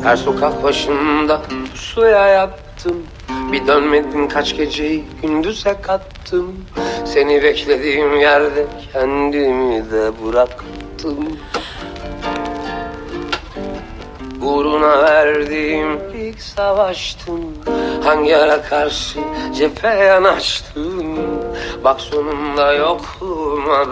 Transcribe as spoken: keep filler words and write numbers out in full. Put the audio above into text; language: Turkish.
Her sokak başında pusuya yattım. Bir dönmedin kaç geceyi gündüze kattım. Seni beklediğim yerde kendimi de bıraktım. Uğruna verdiğim ilk savaştım. Hangi ara karşı cephe yanaştım. Bak sonunda yokluğuma